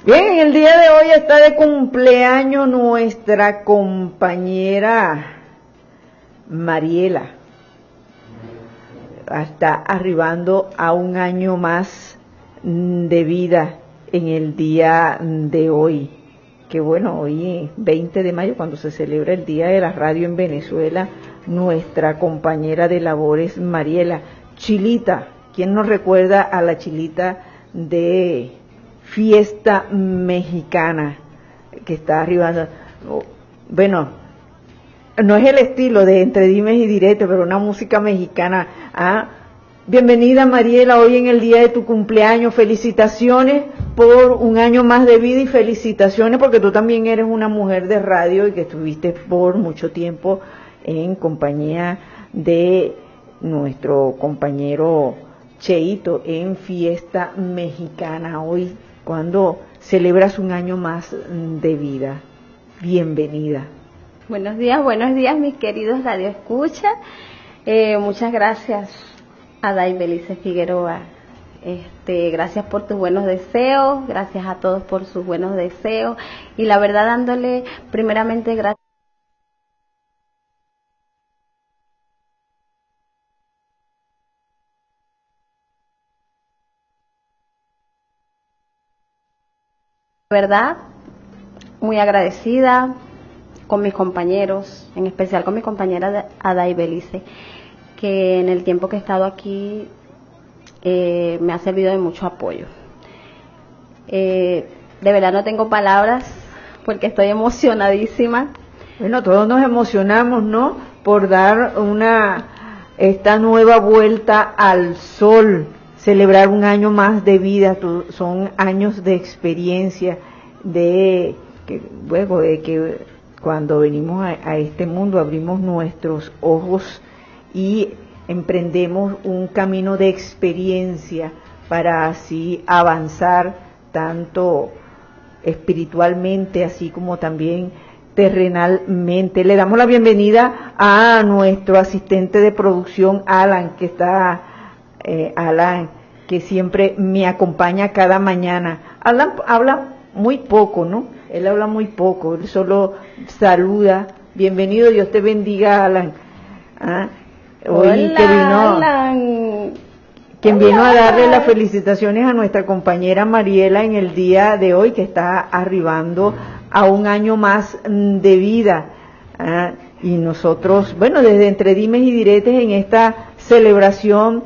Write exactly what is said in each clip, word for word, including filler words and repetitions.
Bien, el día de hoy está de cumpleaños nuestra compañera Mariela. Está arribando a un año más de vida en el día de hoy. Que bueno, hoy veinte de mayo, cuando se celebra el Día de la Radio en Venezuela, nuestra compañera de labores Mariela. Chilita, ¿quién nos recuerda a la Chilita de Fiesta Mexicana que está arribando? Bueno, no es el estilo de entre dimes y diretes, pero una música mexicana. ¿Ah? Bienvenida Mariela, hoy en el día de tu cumpleaños, felicitaciones por un año más de vida y felicitaciones porque tú también eres una mujer de radio y que estuviste por mucho tiempo en compañía de nuestro compañero Cheito en Fiesta Mexicana, hoy cuando celebras un año más de vida. Bienvenida. Buenos días, buenos días mis queridos Radio Escucha. Eh, muchas gracias a Daibelice Figueroa. Este, gracias por tus buenos deseos, gracias a todos por sus buenos deseos y la verdad dándole primeramente gracias. Verdad, muy agradecida con mis compañeros, en especial con mi compañera Adai Belice, que en el tiempo que he estado aquí eh, me ha servido de mucho apoyo. Eh, de verdad no tengo palabras porque estoy emocionadísima. Bueno, todos nos emocionamos, ¿no? Por dar una esta nueva vuelta al sol, celebrar un año más de vida. Son años de experiencia, de que luego de que cuando venimos a, a este mundo abrimos nuestros ojos y emprendemos un camino de experiencia para así avanzar tanto espiritualmente así como también terrenalmente. Le damos la bienvenida a nuestro asistente de producción Alan, que está eh, Alan, que siempre me acompaña cada mañana. Alan habla muy poco, ¿no? Él habla muy poco, él solo saluda. Bienvenido, Dios te bendiga, Alan. ¿Ah? Hoy Hola, que vino, Alan. quien Hola, vino a darle Alan. las felicitaciones a nuestra compañera Mariela en el día de hoy, que está arribando a un año más de vida. ¿Ah? Y nosotros, bueno, desde entre dimes y diretes en esta celebración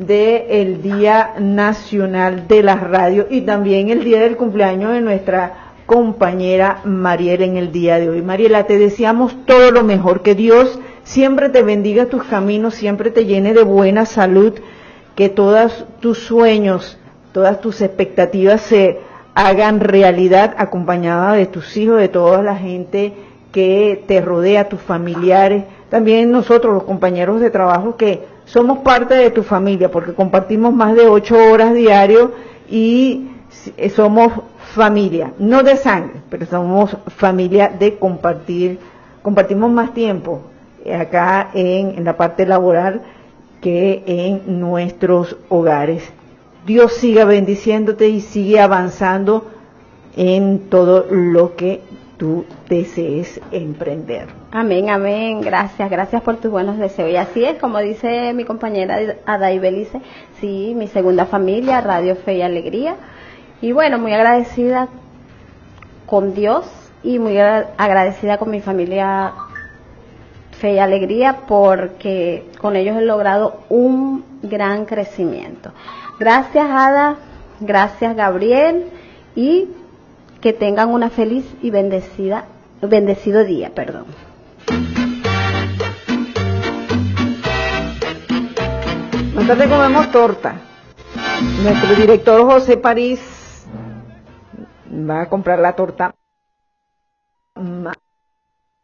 del Día Nacional de la Radio y también el día del cumpleaños de nuestra compañera Mariela en el día de hoy. Mariela, te deseamos todo lo mejor, que Dios siempre te bendiga tus caminos, siempre te llene de buena salud, que todos tus sueños, todas tus expectativas se hagan realidad, acompañada de tus hijos, de toda la gente que te rodea, tus familiares, también nosotros los compañeros de trabajo que somos parte de tu familia, porque compartimos más de ocho horas diario y somos familia, no de sangre, pero somos familia de compartir, compartimos más tiempo acá en, en la parte laboral que en nuestros hogares. Dios siga bendiciéndote y sigue avanzando en todo lo que tú desees emprender. Amén, amén, gracias, gracias por tus buenos deseos. Y así es, como dice mi compañera Adai Belice, sí, mi segunda familia, Radio Fe y Alegría. Y bueno, muy agradecida con Dios y muy agradecida con mi familia Fe y Alegría, porque con ellos he logrado un gran crecimiento. Gracias Ada, gracias Gabriel, y que tengan una feliz y bendecida, bendecido día, perdón. Más tarde comemos torta. Nuestro director José París va a comprar la torta.